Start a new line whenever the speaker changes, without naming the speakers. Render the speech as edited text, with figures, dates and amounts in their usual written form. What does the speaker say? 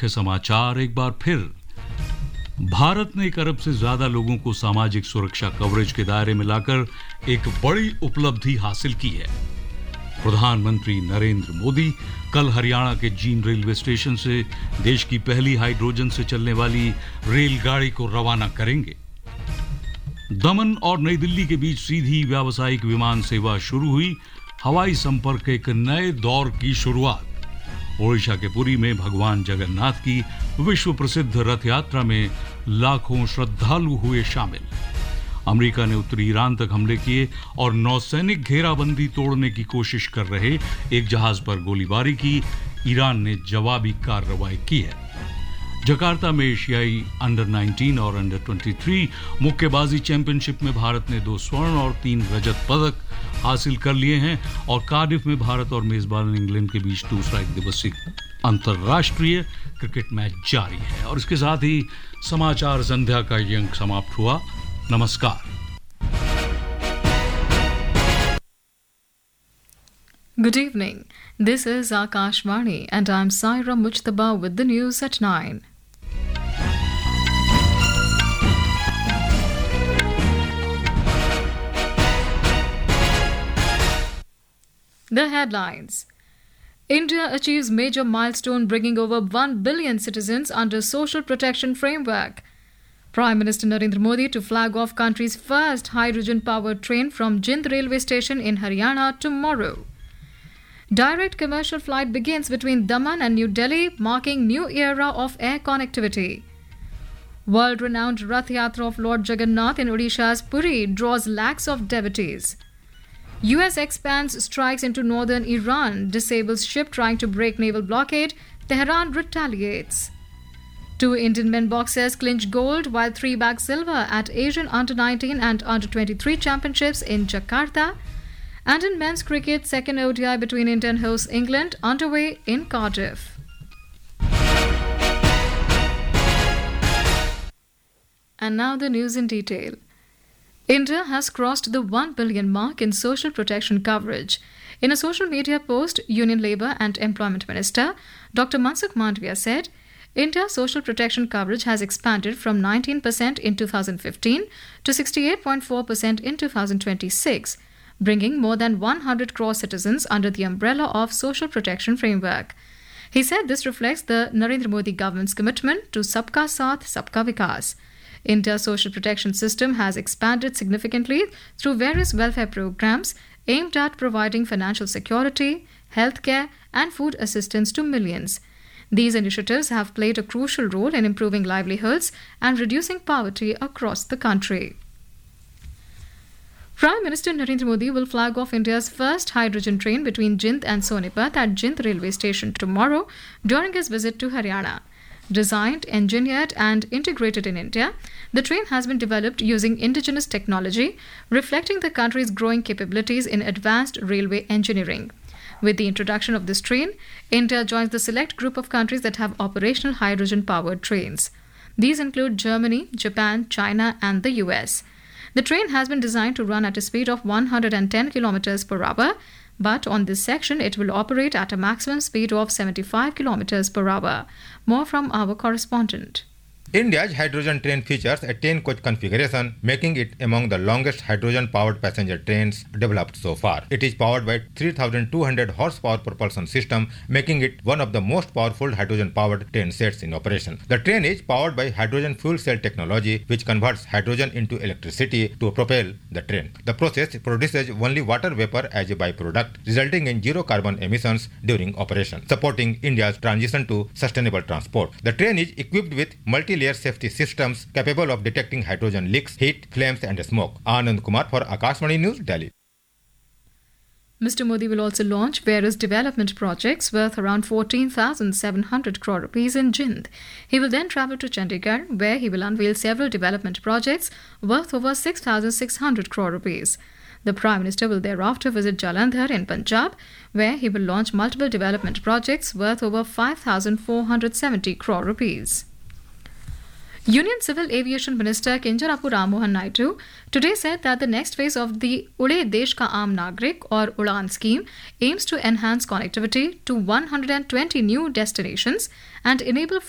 मुख्य समाचार एक बार फिर। भारत ने 1 अरब से ज्यादा लोगों को सामाजिक सुरक्षा कवरेज के दायरे में लाकर एक बड़ी उपलब्धि हासिल की है। प्रधानमंत्री नरेंद्र मोदी कल हरियाणा के जींद रेलवे स्टेशन से देश की पहली हाइड्रोजन से चलने वाली रेलगाड़ी को रवाना करेंगे। दमन और नई दिल्ली के बीच सीधी व्यावसायिक विमान सेवा शुरू हुई। हवाई संपर्क के एक नए दौर की शुरुआत। ओडिशा के पुरी में भगवान जगन्नाथ की विश्व प्रसिद्ध रथ यात्रा में लाखों श्रद्धालु हुए शामिल। अमेरिका ने उत्तरी ईरान तक हमले किए और नौसैनिक घेराबंदी तोड़ने की कोशिश कर रहे एक जहाज पर गोलीबारी की। ईरान ने जवाबी कार्रवाई की है। जकार्ता में एशियाई अंडर 19 और अंडर 23 मुक्केबाजी चैंपियनशिप में भारत ने 2 स्वर्ण और 3 रजत पदक हासिल कर लिए हैं और कार्डिफ में भारत और मेजबान इंग्लैंड के बीच दूसरा एक दिवसीय अंतर्राष्ट्रीय क्रिकेट मैच जारी है। और इसके साथ ही समाचार संध्या का ये अंक समाप्त हुआ। नमस्कार।
Good evening. This is Akashvani and I'm Saira Mujtaba with the news at 9. The headlines. India achieves major milestone bringing over 1 billion citizens under social protection framework. Prime Minister Narendra Modi to flag off country's first hydrogen-powered train from Jind railway station in Haryana tomorrow. Direct commercial flight begins between Daman and New Delhi, marking new era of air connectivity. World-renowned Rath Yatra of Lord Jagannath in Odisha's Puri draws lakhs of devotees. US expands strikes into northern Iran, disables ship trying to break naval blockade, Tehran retaliates. 2 Indian men boxers clinch gold while 3 bag silver at Asian Under-19 and Under-23 championships in Jakarta. And in men's cricket, second ODI between India and host England underway in Cardiff. And now the news in detail. India has crossed the 1 billion mark in social protection coverage. In a social media post, Union Labour and Employment Minister Dr. Mansukh Mandavia said, India's social protection coverage has expanded from 19% in 2015 to 68.4% in 2026, bringing more than 100 crore citizens under the umbrella of social protection framework. He said this reflects the Narendra Modi government's commitment to Sabka Saath, Sabka Vikas. India's social protection system has expanded significantly through various welfare programs aimed at providing financial security, healthcare, and food assistance to millions. These initiatives have played a crucial role in improving livelihoods and reducing poverty across the country. Prime Minister Narendra Modi will flag off India's first hydrogen train between Jind and Sonipat at Jind railway station tomorrow during his visit to Haryana. Designed, engineered and integrated in India, the train has been developed using indigenous technology, reflecting the country's growing capabilities in advanced railway engineering. With the introduction of this train, India joins the select group of countries that have operational hydrogen-powered trains. These include Germany, Japan, China and the US. The train has been designed to run at a speed of 110 km per hour, but on this section it will operate at a maximum speed of 75 km per hour. More from our correspondent.
India's hydrogen train features a 10-coach configuration, making it among the longest hydrogen-powered passenger trains developed so far. It is powered by 3,200 horsepower propulsion system, making it one of the most powerful hydrogen-powered train sets in operation. The train is powered by hydrogen fuel cell technology, which converts hydrogen into electricity to propel the train. The process produces only water vapor as a byproduct, resulting in zero carbon emissions during operation, supporting India's transition to sustainable transport. The train is equipped with multi-layer safety systems capable of detecting hydrogen leaks, heat, flames and smoke. Anand Kumar for Akashvani News, Delhi.
Mr. Modi will also launch various development projects worth around 14,700 crore rupees in Jind. He will then travel to Chandigarh, where he will unveil several development projects worth over 6,600 crore rupees. The Prime Minister will thereafter visit Jalandhar in Punjab, where he will launch multiple development projects worth over 5,470 crore rupees. Union Civil Aviation Minister Kinjarapu Rammohan Naidu today said that the next phase of the Ude Desh Ka Aam Nagrik or Udan scheme aims to enhance connectivity to 120 new destinations and enable